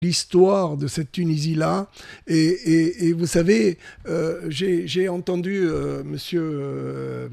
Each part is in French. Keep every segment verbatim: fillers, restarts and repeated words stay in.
l'histoire de cette Tunisie-là. Et, et, et vous savez, euh, j'ai, j'ai entendu euh, monsieur... Euh,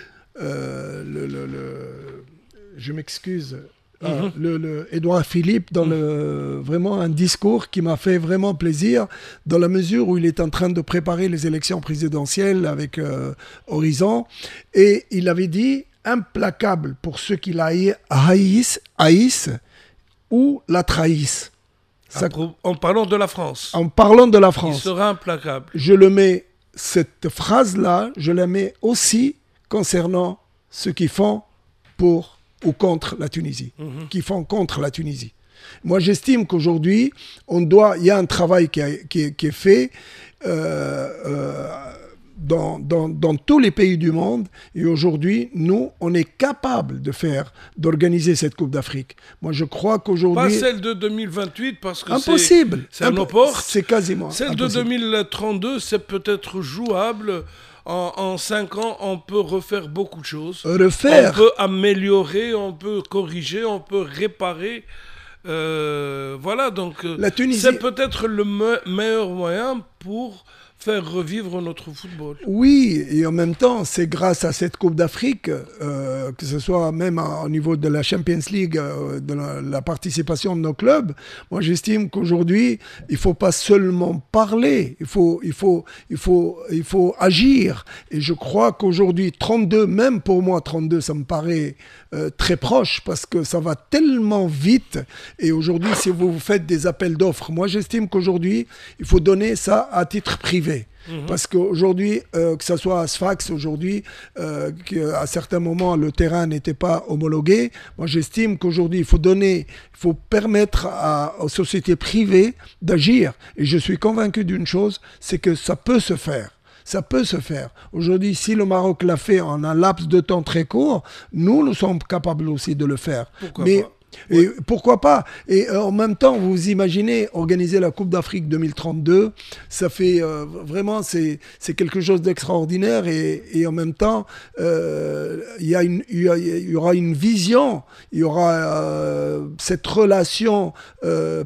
euh, le, le, le, je m'excuse... Euh, mm-hmm. le, le Édouard Philippe dans mm. le, vraiment un discours qui m'a fait vraiment plaisir dans la mesure où il est en train de préparer les élections présidentielles avec euh, Horizon, et il avait dit implacable pour ceux qui la haïssent, haïssent ou la trahissent. Ça, en parlant de la France. En parlant de la France. Il sera implacable. Je le mets, cette phrase-là, je la mets aussi concernant ceux qui font pour ou contre la Tunisie, mmh. qui font contre la Tunisie. Moi, j'estime qu'aujourd'hui, on doit, il y a un travail qui, a, qui, qui est fait euh, euh, dans, dans, dans tous les pays du monde, et aujourd'hui, nous, on est capable de faire, d'organiser cette Coupe d'Afrique. Moi, je crois qu'aujourd'hui... Pas celle de deux mille vingt-huit, parce que impossible. c'est, c'est à nos portes. C'est quasiment Celle impossible. de deux mille trente-deux, c'est peut-être jouable. En, en cinq ans, on peut refaire beaucoup de choses. Refaire. On peut améliorer, on peut corriger, on peut réparer. Euh, voilà, donc la Tunisie... c'est peut-être le me- meilleur moyen pour faire revivre notre football. Oui, et en même temps, c'est grâce à cette Coupe d'Afrique, euh, que ce soit même au niveau de la Champions League, euh, de la, la participation de nos clubs. Moi, j'estime qu'aujourd'hui, il ne faut pas seulement parler, il faut, il faut, il faut, il faut agir. Et je crois qu'aujourd'hui, trente-deux, même pour moi, trente-deux, ça me paraît euh, très proche parce que ça va tellement vite. Et aujourd'hui, si vous faites des appels d'offres, moi, j'estime qu'aujourd'hui, il faut donner ça à titre privé. Mmh. Parce qu'aujourd'hui, euh, que ce soit à Sfax, aujourd'hui, euh, qu'à certains moments, le terrain n'était pas homologué. Moi, j'estime qu'aujourd'hui, il faut donner, il faut permettre à, aux sociétés privées d'agir. Et je suis convaincu d'une chose, c'est que ça peut se faire. Ça peut se faire. Aujourd'hui, si le Maroc l'a fait en un laps de temps très court, nous, nous sommes capables aussi de le faire. Pourquoi Mais pas? Et ouais. Pourquoi pas? Et euh, en même temps, vous imaginez organiser la Coupe d'Afrique deux mille trente-deux, ça fait euh, vraiment, c'est, c'est quelque chose d'extraordinaire, et, et en même temps, euh, y a une, y, a, y aura une vision, il y aura euh, cette relation euh,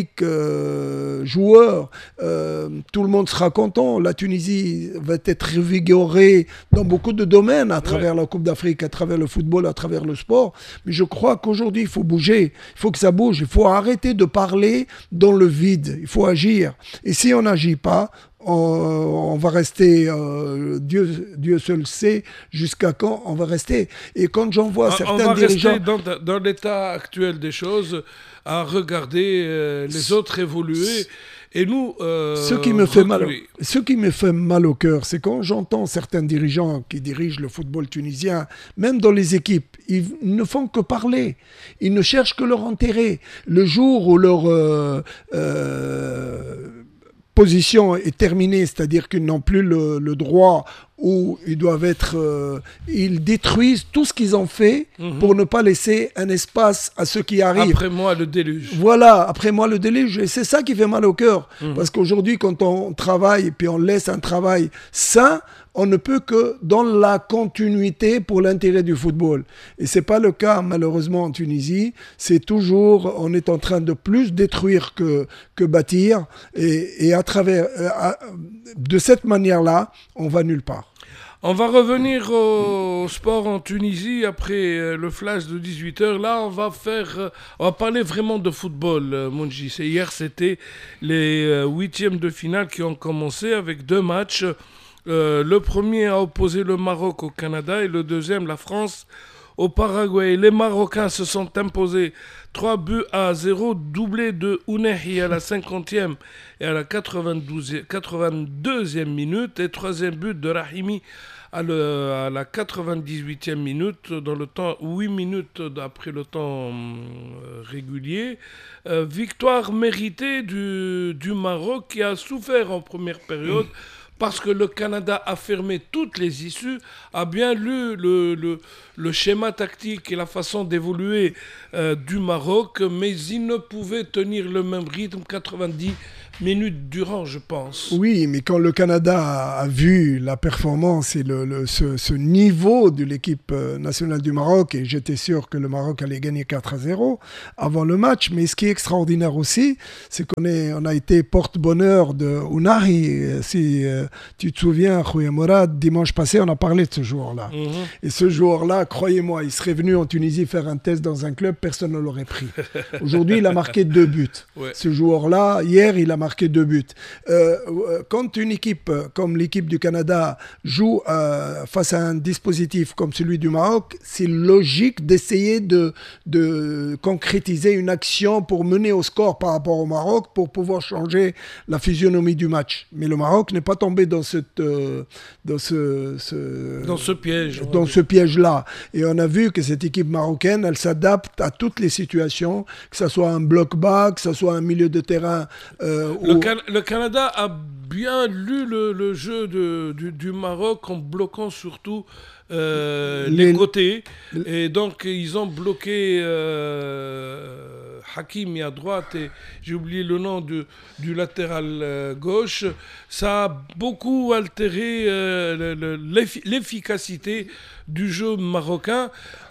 public-joueur, euh, tout le monde sera content, la Tunisie va être revigorée dans beaucoup de domaines à travers ouais. la Coupe d'Afrique, à travers le football, à travers le sport, mais je crois qu'aujourd'hui, il faut bouger, il faut que ça bouge, il faut arrêter de parler dans le vide, il faut agir. Et si on n'agit pas, on, on va rester, euh, Dieu, Dieu seul sait jusqu'à quand on va rester. Et quand j'en vois on, certains on va dirigeants... rester dans, dans l'état actuel des choses, à regarder euh, les autres évoluer. Et nous, euh, ce, qui me fait mal, ce qui me fait mal au cœur, c'est quand j'entends certains dirigeants qui dirigent le football tunisien, même dans les équipes, ils ne font que parler. Ils ne cherchent que leur intérêt. Le jour où leur euh, euh, position est terminée, c'est-à-dire qu'ils n'ont plus le, le droit, où ils doivent être... Euh, ils détruisent tout ce qu'ils ont fait mmh. pour ne pas laisser un espace à ceux qui arrivent. Après moi, le déluge. Voilà, après moi, le déluge. Et c'est ça qui fait mal au cœur. Mmh. Parce qu'aujourd'hui, quand on travaille et puis on laisse un travail sain, on ne peut que dans la continuité pour l'intérêt du football. Et ce n'est pas le cas, malheureusement, en Tunisie. C'est toujours, on est en train de plus détruire que, que bâtir. Et, et à travers, à, de cette manière-là, on va nulle part. On va revenir au sport en Tunisie après le flash de dix-huit heures. Là, on va faire, on va parler vraiment de football, Mounji. C'est hier, c'était les huitièmes de finale qui ont commencé avec deux matchs. Euh, le premier a opposé le Maroc au Canada et le deuxième, la France, au Paraguay. Les Marocains se sont imposés trois buts à zéro, doublé de Ounehi à la cinquantième et à la quatre-vingt-deuxième minute, et troisième but de Rahimi à, le, à la quatre-vingt-dix-huitième minute, dans le temps, huit minutes après le temps euh, régulier. Euh, victoire méritée du, du Maroc qui a souffert en première période. Mmh. Parce que le Canada a fermé toutes les issues, a bien lu le, le, le schéma tactique et la façon d'évoluer euh, du Maroc, mais il ne pouvait tenir le même rythme. quatre-vingt-dix minutes durant, je pense. Oui, mais quand le Canada a, a vu la performance et le, le, ce, ce niveau de l'équipe nationale du Maroc, et j'étais sûr que le Maroc allait gagner quatre à zéro avant le match, mais ce qui est extraordinaire aussi, c'est qu'on est, on a été porte-bonheur de Ounahi. Si euh, tu te souviens, Khouya Mourad, dimanche passé, on a parlé de ce joueur-là. Mm-hmm. Et ce joueur-là, croyez-moi, il serait venu en Tunisie faire un test dans un club, personne ne l'aurait pris. Aujourd'hui, il a marqué deux buts. Ouais. Ce joueur-là, hier, il a marqué deux buts. Euh, quand une équipe comme l'équipe du Canada joue euh, face à un dispositif comme celui du Maroc, c'est logique d'essayer de, de concrétiser une action pour mener au score par rapport au Maroc, pour pouvoir changer la physionomie du match. Mais le Maroc n'est pas tombé dans, cette, euh, dans ce, ce, dans ce piège. Dans ce piège-là. Et on a vu que cette équipe marocaine, elle s'adapte à toutes les situations, que ce soit un bloc bas, que ce soit un milieu de terrain. Euh, le, où... Can- le Canada a bien lu le, le jeu de, du, du Maroc en bloquant surtout euh, les... les côtés. Et donc, ils ont bloqué euh, Hakimi à droite et j'ai oublié le nom de, du latéral euh, gauche. Ça a beaucoup altéré euh, le, le, l'efficacité du jeu marocain.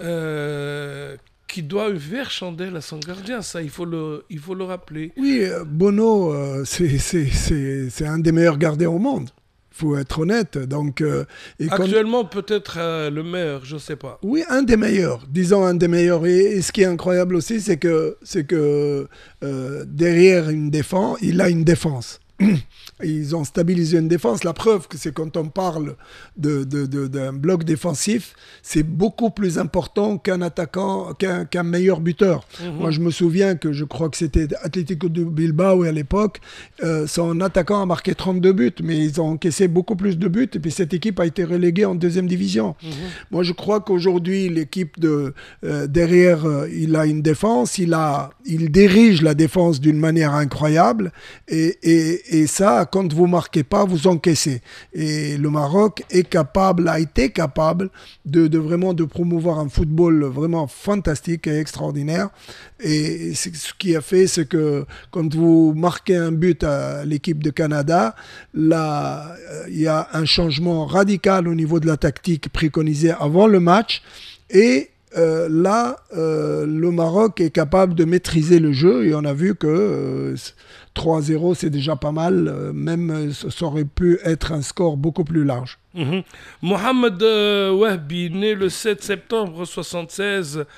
Euh, qui doit ouvrir chandelle à son gardien, ça il faut le, il faut le rappeler. Oui, euh, Bono, euh, c'est, c'est, c'est, c'est un des meilleurs gardiens au monde, il faut être honnête. Donc, euh, et actuellement quand... peut-être euh, le meilleur, je ne sais pas. Oui, un des meilleurs, disons un des meilleurs. Et, et ce qui est incroyable aussi, c'est que, c'est que euh, derrière une défense, il a une défense. Ils ont stabilisé une défense. La preuve que c'est quand on parle de, de, de, d'un bloc défensif, c'est beaucoup plus important qu'un attaquant, qu'un, qu'un meilleur buteur. Mm-hmm. Moi, je me souviin que je crois que c'était Atlético de Bilbao à l'époque, euh, son attaquant a marqué trente-deux buts, mais ils ont encaissé beaucoup plus de buts et puis cette équipe a été reléguée en deuxième division. Mm-hmm. Moi, je crois qu'aujourd'hui, l'équipe de, euh, derrière, euh, il a une défense, il, a, il dirige la défense d'une manière incroyable et, et, et ça, quand vous ne marquez pas, vous encaissez. Et le Maroc est capable, a été capable de, de vraiment de promouvoir un football vraiment fantastique et extraordinaire. Et ce qui a fait, c'est que quand vous marquez un but à l'équipe de Canada, là, il y a un changement radical au niveau de la tactique préconisée avant le match. Et Euh, là, euh, le Maroc est capable de maîtriser le jeu et on a vu que euh, trois zéro, c'est déjà pas mal. Euh, même, ça aurait pu être un score beaucoup plus large. Mm-hmm. Mohamed euh, Wahbi, né le sept septembre soixante-seize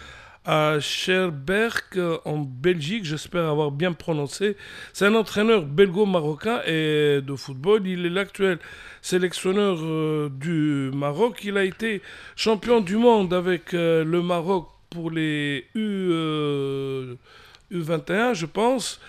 à Scherberg, en Belgique, j'espère avoir bien prononcé. C'est un entraîneur belgo-marocain et de football. Il est l'actuel sélectionneur euh, du Maroc. Il a été champion du monde avec euh, le Maroc pour les U, euh, U vingt et un, je pense.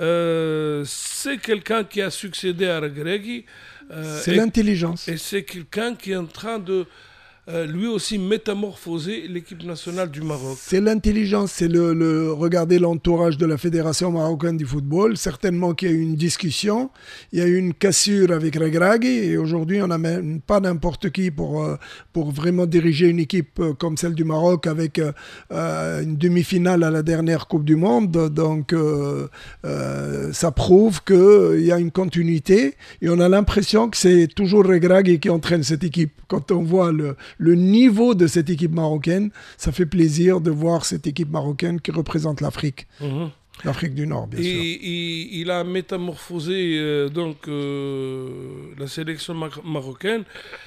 Euh, c'est quelqu'un qui a succédé à Regragui. Euh, c'est et, l'intelligence. Et c'est quelqu'un qui est en train de... Euh, lui aussi métamorphoser l'équipe nationale du Maroc. C'est l'intelligence, c'est le, le regarder l'entourage de la Fédération marocaine du football. Certainement qu'il y a eu une discussion, il y a eu une cassure avec Regragui et aujourd'hui on n'a même pas n'importe qui pour, euh, pour vraiment diriger une équipe euh, comme celle du Maroc avec euh, une demi-finale à la dernière Coupe du Monde. Donc euh, euh, ça prouve qu'il euh, y a une continuité et on a l'impression que c'est toujours Regragui qui entraîne cette équipe. Quand on voit le le niveau de cette équipe marocaine, ça fait plaisir de voir cette équipe marocaine qui représente l'Afrique. Mmh. L'Afrique du Nord, bien et, sûr. Et, il a métamorphosé euh, donc, euh, la sélection mar- marocaine.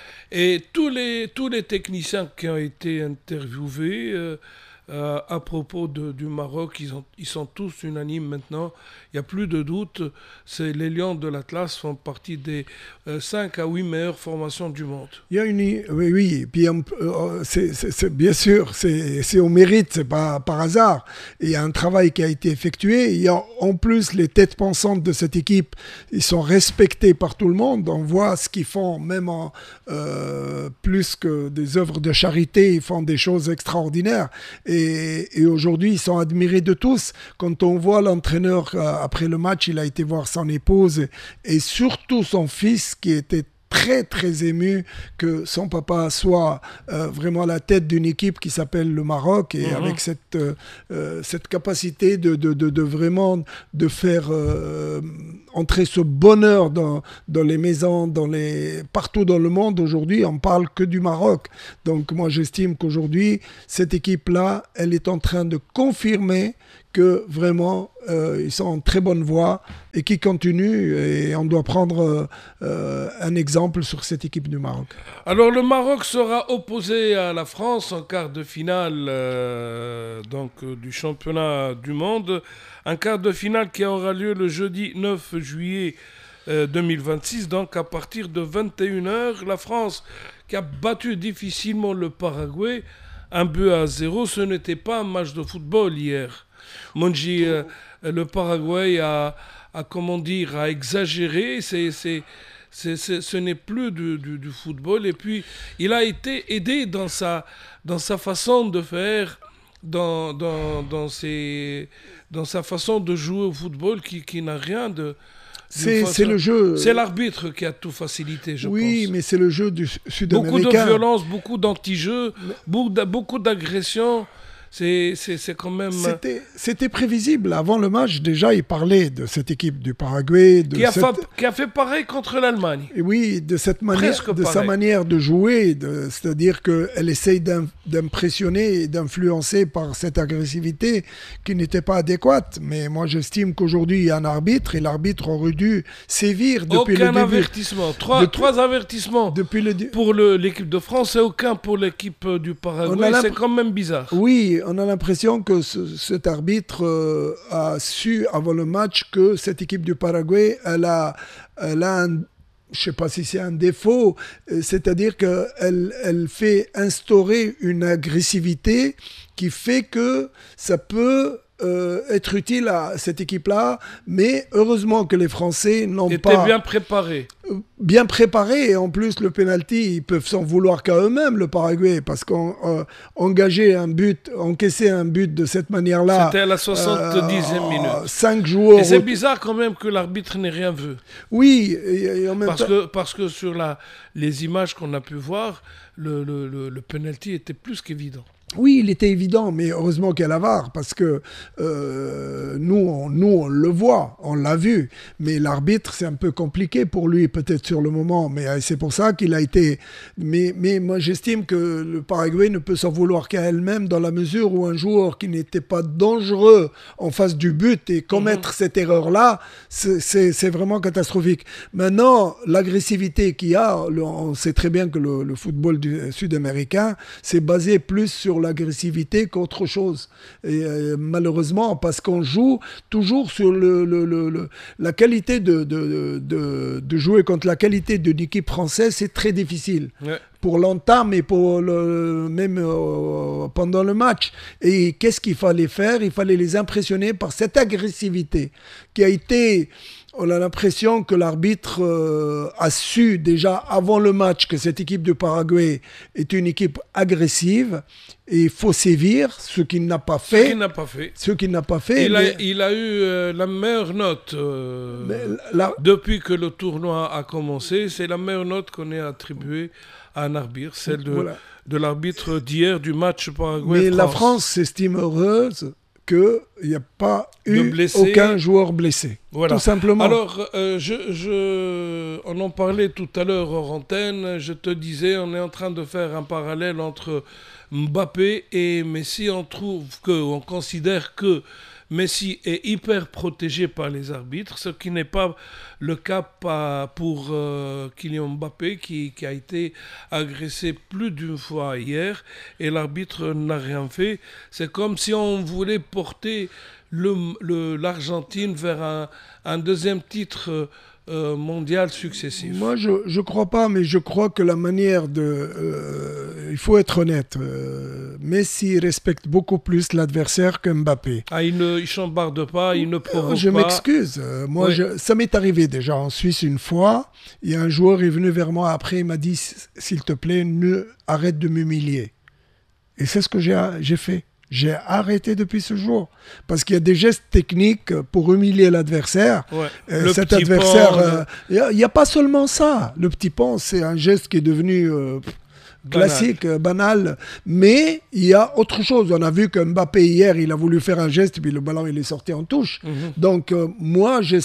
Et tous les, tous les techniciens qui ont été interviewés euh, euh, à propos de, du Maroc, ils, ont, ils sont tous unanimes maintenant. Il n'y a plus de doute. C'est, les Lions de l'Atlas font partie des euh, cinq à huit meilleures formations du monde. Il y a une... Oui, oui. Puis, euh, c'est, c'est, c'est, bien sûr, c'est, c'est au mérite, c'est pas par hasard. Et il y a un travail qui a été effectué. Il y a en plus les têtes pensantes de cette équipe. Ils sont respectés par tout le monde. On voit ce qu'ils font, même en euh, plus que des œuvres de charité. Ils font des choses extraordinaires. Et, et aujourd'hui, ils sont admirés de tous. Quand on voit l'entraîneur... Euh, après le match, il a été voir son épouse et surtout son fils qui était très très ému que son papa soit euh, vraiment à la tête d'une équipe qui s'appelle le Maroc et mmh. avec cette, euh, cette capacité de, de, de, de vraiment de faire euh, entrer ce bonheur dans, dans les maisons, dans les, partout dans le monde. Aujourd'hui, on parle que du Maroc. Donc moi, j'estime qu'aujourd'hui, cette équipe-là, elle est en train de confirmer que vraiment, euh, ils sont en très bonne voie et qui continuent. Et on doit prendre euh, un exemple sur cette équipe du Maroc. Alors, le Maroc sera opposé à la France en quart de finale euh, donc, euh, du championnat du monde. Un quart de finale qui aura lieu le jeudi neuf juillet euh, deux mille vingt-six, donc à partir de vingt et une heures. La France qui a battu difficilement le Paraguay, un but à zéro. Ce n'était pas un match de football hier. Monji, euh, le Paraguay a, a, comment dire, a exagéré, c'est, c'est, c'est, c'est, ce n'est plus du, du, du football. Et puis, il a été aidé dans sa, dans sa façon de faire, dans, dans, dans, ses, dans sa façon de jouer au football qui, qui n'a rien de... C'est, c'est le jeu. C'est l'arbitre qui a tout facilité, je oui, pense. Oui, mais c'est le jeu du sud-américain. Beaucoup de violence, beaucoup d'anti-jeux, mais... beaucoup d'agressions. C'est, c'est, c'est quand même... C'était, c'était prévisible. Avant le match, déjà, il parlait de cette équipe du Paraguay. De qui, a cette... fa... qui a fait pareil contre l'Allemagne. Et oui, de, cette manière, de sa manière de jouer. De, c'est-à-dire qu'elle essaye d'impressionner et d'influencer par cette agressivité qui n'était pas adéquate. Mais moi, j'estime qu'aujourd'hui, il y a un arbitre et l'arbitre aurait dû sévir depuis aucun le début. Aucun avertissement. Trois, depuis... trois avertissements depuis le... pour le, l'équipe de France et aucun pour l'équipe du Paraguay. C'est quand même bizarre. Oui, on a l'impression que ce, cet arbitre euh, a su avant le match que cette équipe du Paraguay, elle a, elle a un, je ne sais pas si c'est un défaut, euh, c'est-à-dire qu'elle elle fait instaurer une agressivité qui fait que ça peut euh, être utile à cette équipe-là, mais heureusement que les Français n'ont pas... Étaient bien préparés. Bien préparés, et en plus le penalty, ils peuvent s'en vouloir qu'à eux-mêmes, le Paraguay, parce qu'engager euh, un but, encaisser un but de cette manière-là... C'était à la soixante-dixième euh, minute. Cinq joueurs... Et c'est bizarre quand même que l'arbitre n'ait rien vu. Oui, et, et en même parce temps... Que, parce que sur la, les images qu'on a pu voir, le, le, le, le penalty était plus qu'évident. Oui, il était évident, mais heureusement qu'il y a la V A R, parce que euh, nous, on, nous, on le voit, on l'a vu. Mais l'arbitre, c'est un peu compliqué pour lui, peut-être sur le moment. Mais euh, c'est pour ça qu'il a été... Mais, mais moi, j'estime que le Paraguay ne peut s'en vouloir qu'à elle-même, dans la mesure où un joueur qui n'était pas dangereux en face du but et commettre mmh. cette erreur-là, c'est, c'est, c'est vraiment catastrophique. Maintenant, l'agressivité qu'il y a, le, on sait très bien que le, le football du, sud-américain, c'est basé plus sur l'agressivité qu'autre chose. Et euh, malheureusement, parce qu'on joue toujours sur le, le, le, le, la qualité de, de, de, de jouer contre la qualité d'une équipe française, c'est très difficile. Ouais. Pour l'entame et pour le, même euh, pendant le match. Et qu'est-ce qu'il fallait faire? Il fallait les impressionner par cette agressivité qui a été... On a l'impression que l'arbitre euh, a su déjà avant le match que cette équipe du Paraguay est une équipe agressive et il faut sévir, ce qu'il n'a pas fait. Ce qu'il n'a pas fait. Ce qu'il n'a pas fait. Il, mais... a, il a eu euh, la meilleure note euh, la... depuis que le tournoi a commencé. C'est la meilleure note qu'on ait attribuée à un arbitre, celle de, voilà. de l'arbitre d'hier du match Paraguay-France. Mais la France s'estime heureuse qu'il n'y a pas eu aucun joueur blessé. Voilà. Tout simplement. Alors, euh, je, je, on en parlait tout à l'heure hors antenne. Je te disais, on est en train de faire un parallèle entre Mbappé et Messi. On trouve que, on considère que Messi est hyper protégé par les arbitres, ce qui n'est pas le cas pour euh, Kylian Mbappé qui, qui a été agressé plus d'une fois hier et l'arbitre n'a rien fait. C'est comme si on voulait porter le, le, l'Argentine vers un, un deuxième titre euh, mondial successif. Moi, je ne crois pas, mais je crois que la manière de... Euh, il faut être honnête. Euh, Messi respecte beaucoup plus l'adversaire que Mbappé. Ah, il ne il chambarde pas, il ne provoque euh, je pas. Je m'excuse. Euh, moi, oui. je, ça m'est arrivé déjà en Suisse une fois. Il y a un joueur est venu vers moi après, il m'a dit, s'il te plaît, ne, arrête de m'humilier. Et c'est ce que j'ai, j'ai fait. J'ai arrêté depuis ce jour. Parce qu'il y a des gestes techniques pour humilier l'adversaire. Ouais. Euh, cet adversaire, il euh, n'y a, a pas seulement ça. Le petit pont, c'est un geste qui est devenu euh, classique, banal. banal. Mais il y a autre chose. On a vu que Mbappé, hier, il a voulu faire un geste, puis le ballon, il est sorti en touche. Mm-hmm. Donc, euh, moi, j'espère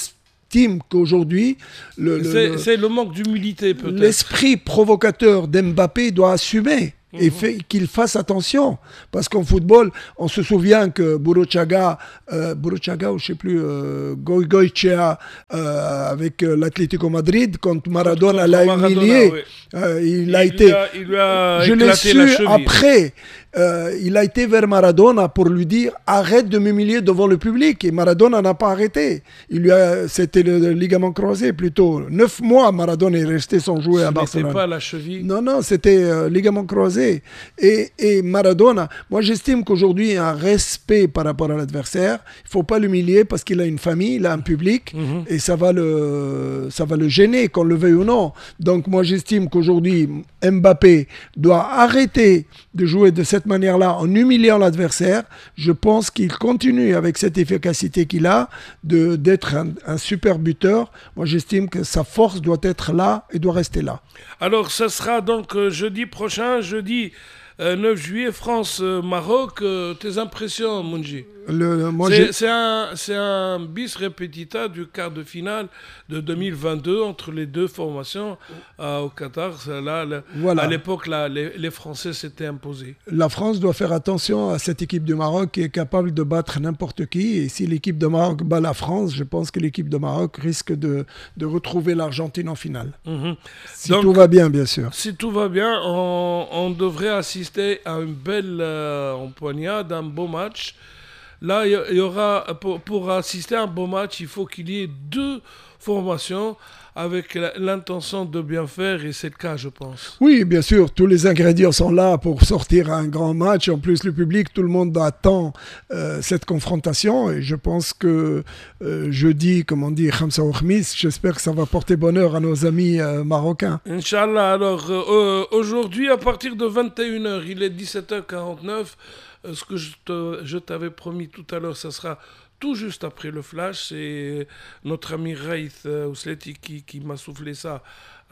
j'estime qu'aujourd'hui, le, le, c'est, le, c'est le manque d'humilité peut-être. L'esprit provocateur d'Mbappé doit assumer. Et fait, qu'il fasse attention. Parce qu'en football, on se souvient que Buruchaga, euh, Buruchaga ou je ne sais plus, euh, Goicoechea, euh, avec euh, l'Atlético Madrid, quand Maradona l'a humilié, oui. euh, il, il a été. Lui a, il lui a je l'ai su après. Euh, il a été vers Maradona pour lui dire arrête de m'humilier devant le public, et Maradona n'a pas arrêté. Il lui a, c'était le, le ligament croisé plutôt. Neuf mois Maradona est resté sans jouer Ce à Barcelone. C'était pas la cheville. Non non, c'était euh, ligament croisé. Et, et Maradona, moi j'estime qu'aujourd'hui il y a un respect par rapport à l'adversaire. Il faut pas l'humilier parce qu'il a une famille, il a un public, mm-hmm. et ça va le, ça va le gêner qu'on le veuille ou non. Donc moi j'estime qu'aujourd'hui Mbappé doit arrêter de jouer de cette manière-là en humiliant l'adversaire. Je pense qu'il continue avec cette efficacité qu'il a de, d'être un, un super buteur. Moi j'estime que sa force doit être là et doit rester là. Alors ce sera donc euh, jeudi prochain, jeudi euh, neuf juillet, France-Maroc. Euh, tes impressions, Mounji? Le, moi c'est, c'est, un, c'est un bis repetita du quart de finale de deux mille vingt-deux entre les deux formations euh, au Qatar. Là, là, voilà. À l'époque, là, les, les Français s'étaient imposés. La France doit faire attention à cette équipe du Maroc qui est capable de battre n'importe qui. Et si l'équipe de Maroc bat la France, je pense que l'équipe de Maroc risque de, de retrouver l'Argentine en finale. Mm-hmm. Si Donc, tout va bien, bien sûr. Si tout va bien, on, on devrait assister à une belle euh, empoignade, un beau match. Là, il y aura, pour, pour assister à un beau match, il faut qu'il y ait deux formations avec l'intention de bien faire, et c'est le cas, je pense. Oui, bien sûr, tous les ingrédients sont là pour sortir un grand match. En plus, le public, tout le monde attend euh, cette confrontation, et je pense que euh, jeudi, comme on dit, Khamsa ou Khmis, j'espère que ça va porter bonheur à nos amis euh, marocains. Inch'Allah, alors euh, aujourd'hui, à partir de vingt et une heures, il est dix-sept heures quarante-neuf, euh, ce que je, te, je t'avais promis tout à l'heure, ça sera tout juste après le flash. C'est notre ami Raïth Ousleti qui, qui m'a soufflé ça à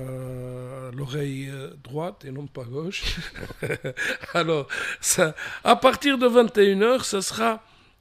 l'oreille droite et non pas gauche. Alors, ça, à partir de vingt et une heures, ça sera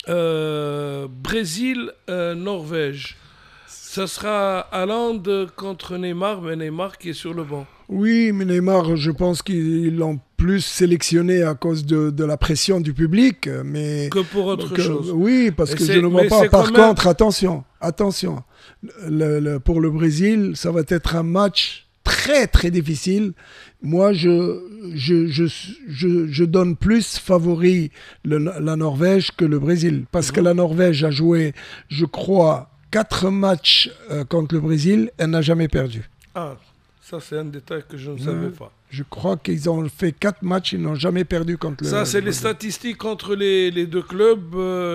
euh, Brésil-Norvège. Euh, ça sera Haaland contre Neymar, mais Neymar qui est sur le banc. Oui, mais Neymar, je pense qu'ils l'ont plus sélectionné à cause de, de la pression du public. Mais, que pour autre donc, chose. Euh, oui, parce et que je ne vois pas. Par contre, même... attention, attention. Le, le, pour le Brésil, ça va être un match très, très difficile. Moi, je, je, je, je, je donne plus favori le, la Norvège que le Brésil. Parce mmh. que la Norvège a joué, je crois, quatre matchs euh, contre le Brésil. Elle n'a jamais perdu. Ah. Ça, c'est un détail que je ne savais euh, pas. Je crois qu'ils ont fait quatre matchs, ils n'ont jamais perdu contre le... Ça, c'est les statistiques entre les, les deux clubs.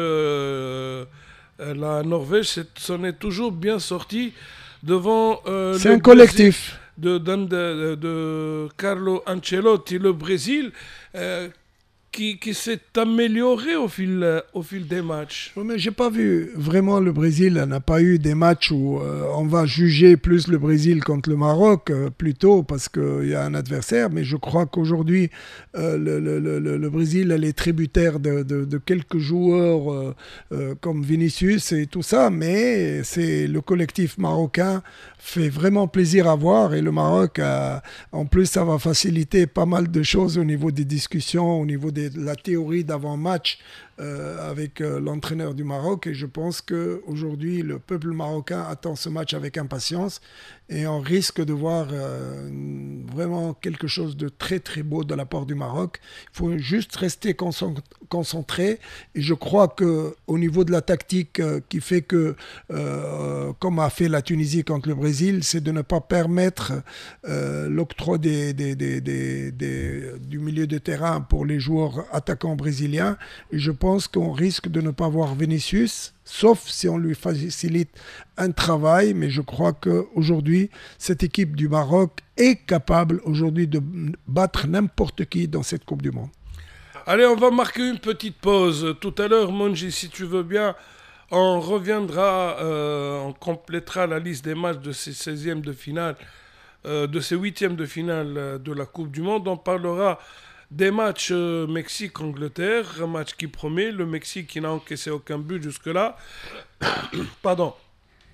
Euh, la Norvège s'en est toujours bien sortie devant... Euh, c'est un collectif. De, de, de, de Carlo Ancelotti, le Brésil... Euh, Qui, qui s'est amélioré au fil, euh, au fil des matchs. Oui, mais j'ai pas vu vraiment le Brésil n'a pas eu des matchs où euh, on va juger plus le Brésil contre le Maroc euh, plutôt parce qu'il y a un adversaire, mais je crois qu'aujourd'hui euh, le, le, le, le Brésil elle est tributaire de, de, de quelques joueurs euh, euh, comme Vinicius et tout ça, mais c'est le collectif marocain fait vraiment plaisir à voir, et le Maroc a, en plus ça va faciliter pas mal de choses au niveau des discussions, au niveau des de la théorie d'avant-match euh, avec euh, l'entraîneur du Maroc, et je pense qu'aujourd'hui le peuple marocain attend ce match avec impatience, et on risque de voir euh, vraiment quelque chose de très très beau de la part du Maroc. Il faut juste rester concentré, et je crois qu'au niveau de la tactique euh, qui fait que euh, comme a fait la Tunisie contre le Brésil, c'est de ne pas permettre euh, l'octroi des, des, des, des, des, du milieu de terrain pour les joueurs attaquants brésiliens, et je pense qu'on risque de ne pas voir Vinicius, sauf si on lui facilite un travail, mais je crois qu'aujourd'hui, cette équipe du Maroc est capable aujourd'hui de battre n'importe qui dans cette Coupe du Monde. Allez, on va marquer une petite pause. Tout à l'heure, Monji, si tu veux bien, on reviendra, euh, on complétera la liste des matchs de ces seizièmes de finale, euh, de ces huitièmes de finale de la Coupe du Monde. On parlera des matchs euh, Mexique-Angleterre, un match qui promet, le Mexique qui n'a encaissé aucun but jusque-là. Pardon.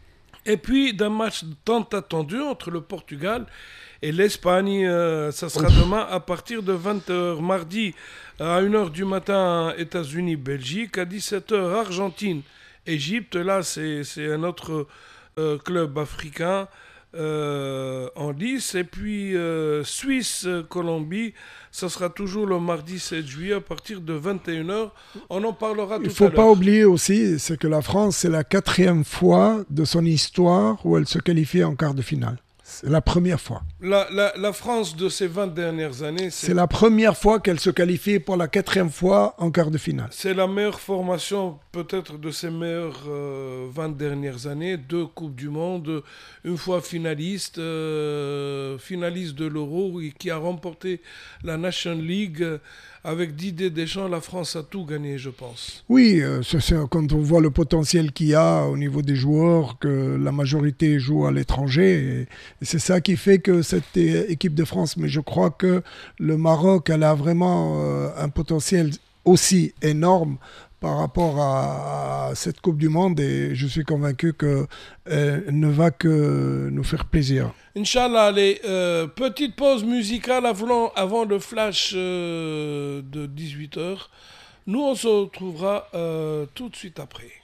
Et puis d'un match tant attendu entre le Portugal et l'Espagne. Euh, ça sera Ouf. demain à partir de vingt heures. Mardi à une heure du matin, États-Unis-Belgique. À dix-sept heures, Argentine-Égypte. Là, c'est, c'est un autre euh, club africain. Euh, en lice. Et puis euh, Suisse-Colombie, ça sera toujours le mardi sept juillet à partir de vingt et une heures. On en parlera tout à l'heure. Il ne faut pas oublier aussi, c'est que la France, c'est la quatrième fois de son histoire où elle se qualifie en quart de finale. C'est la première fois. La, la, la France de ces vingt dernières années... C'est... c'est la première fois qu'elle se qualifie pour la quatrième fois en quart de finale. C'est la meilleure formation peut-être de ces meilleures euh, vingt dernières années. Deux Coupes du Monde, une fois finaliste, euh, finaliste de l'Euro, qui a remporté la Nation League. Avec Didier Deschamps, la France a tout gagné, je pense. Oui, euh, c'est, c'est, quand on voit le potentiel qu'il y a au niveau des joueurs, que la majorité joue à l'étranger, et, et c'est ça qui fait que cette équipe de France, mais je crois que le Maroc, elle a vraiment euh, un potentiel aussi énorme par rapport à, à cette Coupe du Monde, et je suis convaincu qu'elle ne va que nous faire plaisir. Inch'Allah, allez, euh, petite pause musicale avant, avant le flash euh, de dix-huit heures. Nous, on se retrouvera euh, tout de suite après.